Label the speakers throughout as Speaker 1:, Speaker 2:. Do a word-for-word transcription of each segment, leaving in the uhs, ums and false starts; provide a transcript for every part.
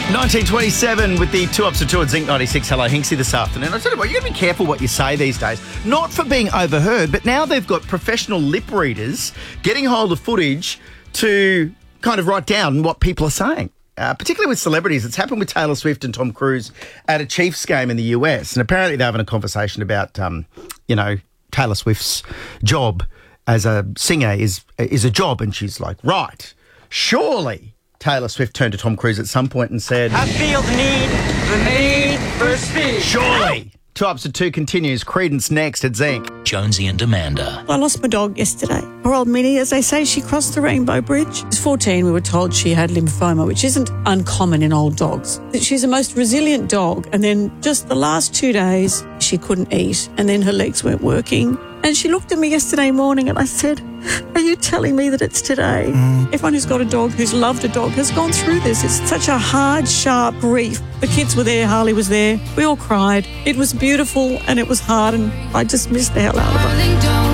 Speaker 1: nineteen twenty-seven with the two ups to two at Zinc ninety-six. Hello, Hinksy, this afternoon. I tell you what, you've got to be careful what you say these days. Not for being overheard, but now they've got professional lip readers getting hold of footage to kind of write down what people are saying. Uh, particularly with celebrities. It's happened with Taylor Swift and Tom Cruise at a Chiefs game in the U S. And apparently they're having a conversation about, um, you know, Taylor Swift's job as a singer is is a job. And she's like, right, surely Taylor Swift turned to Tom Cruise at some point and said,
Speaker 2: I feel the need, the need for speed.
Speaker 1: Surely. Two ups to two continues. Credence next at Zinc.
Speaker 3: Jonesy and Amanda.
Speaker 4: I lost my dog yesterday. Poor old Minnie, as they say, she crossed the Rainbow Bridge. She was fourteen, we were told she had lymphoma, which isn't uncommon in old dogs. She's the most resilient dog, and then just the last two days, she couldn't eat, and then her legs weren't working. And she looked at me yesterday morning and I said, are you telling me that it's today? Mm. Everyone who's got a dog, who's loved a dog, has gone through this. It's such a hard, sharp grief. The kids were there, Harley was there. We all cried. It was beautiful and it was hard, and I just missed the hell out of it.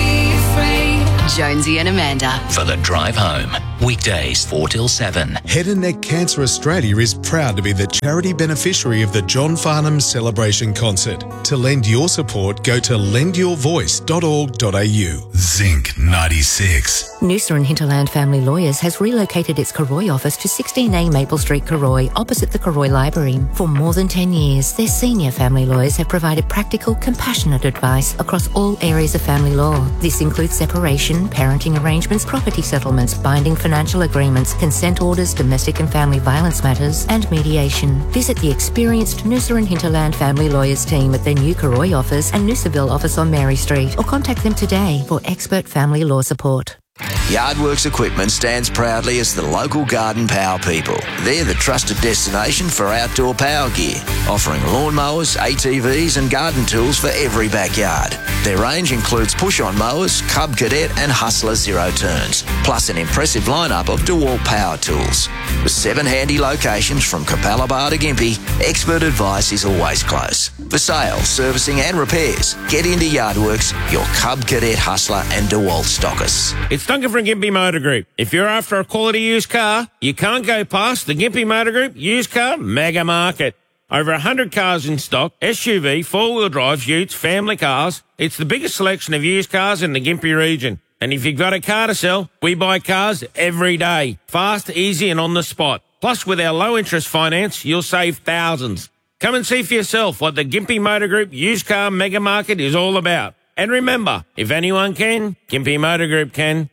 Speaker 5: Jonesy and Amanda.
Speaker 3: For the drive home. Weekdays four till seven.
Speaker 6: Head and Neck Cancer Australia is proud to be the charity beneficiary of the John Farnham Celebration Concert. To lend your support, go to lend your voice dot org dot a u. Zinc ninety-six.
Speaker 7: Noosa and Hinterland Family Lawyers has relocated its Karoi office to sixteen A Maple Street, Karoi, opposite the Karoi Library. For more than ten years, their senior family lawyers have provided practical, compassionate advice across all areas of family law. This includes separation, parenting arrangements, property settlements, binding financial agreements, consent orders, domestic and family violence matters, and mediation. Visit the experienced Noosa and Hinterland Family Lawyers team at their new Karoi office and Noosaville office on Mary Street, or contact them today for expert family law support.
Speaker 8: Yardworks Equipment stands proudly as the local garden power people. They're the trusted destination for outdoor power gear, offering lawnmowers, A T Vs and garden tools for every backyard. Their range includes push-on mowers, Cub Cadet and Hustler Zero Turns, plus an impressive lineup of DeWalt power tools. With seven handy locations from Capalaba to Gympie, expert advice is always close. For sales, servicing and repairs, get into Yardworks, your Cub Cadet, Hustler and DeWalt stockers.
Speaker 9: It's Duncan from Gympie Motor Group. If you're after a quality used car, you can't go past the Gympie Motor Group used car mega market. Over one hundred cars in stock, S U V, four-wheel drive, utes, family cars. It's the biggest selection of used cars in the Gympie region. And if you've got a car to sell, we buy cars every day. Fast, easy and on the spot. Plus, with our low-interest finance, you'll save thousands. Come and see for yourself what the Gympie Motor Group used car mega market is all about. And remember, if anyone can, Gympie Motor Group can.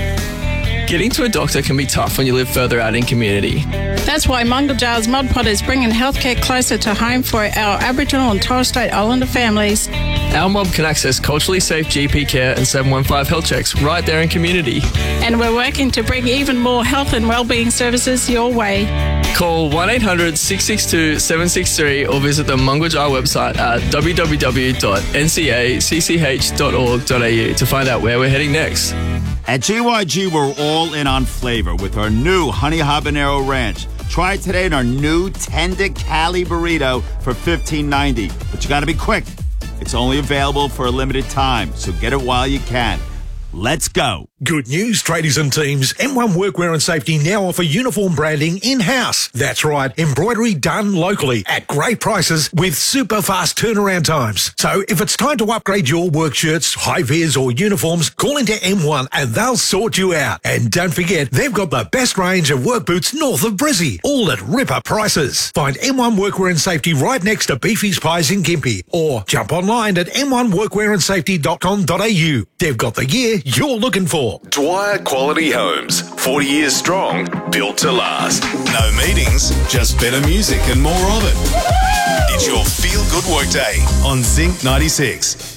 Speaker 10: Getting to a doctor can be tough when you live further out in community.
Speaker 11: That's why Mungajar's Mud Pot is bringing healthcare closer to home for our Aboriginal and Torres Strait Islander families.
Speaker 10: Our mob can access culturally safe G P care and seven one five health checks right there in community.
Speaker 11: And we're working to bring even more health and wellbeing services your way.
Speaker 10: Call one eight hundred six six two seven six three or visit the Mungajar website at w w w dot n c a c c h dot org dot a u to find out where we're heading next.
Speaker 12: At G Y G, we're all in on flavor with our new Honey Habanero Ranch. Try it today in our new Tender Cali Burrito for fifteen ninety. But you got to be quick. It's only available for a limited time, so get it while you can. Let's go.
Speaker 13: Good news, tradies and teams. M one Workwear and Safety now offer uniform branding in-house. That's right, embroidery done locally at great prices with super fast turnaround times. So if it's time to upgrade your work shirts, high-vis or uniforms, call into M one and they'll sort you out. And don't forget, they've got the best range of work boots north of Brizzy, all at ripper prices. Find M one Workwear and Safety right next to Beefy's Pies in Gympie, or jump online at m one workwear and safety dot com dot a u. They've got the gear you're looking for.
Speaker 14: Dwyer Quality Homes, forty years strong, built to last. No meetings, just better music and more of it. It's your feel-good workday on Zinc ninety-six.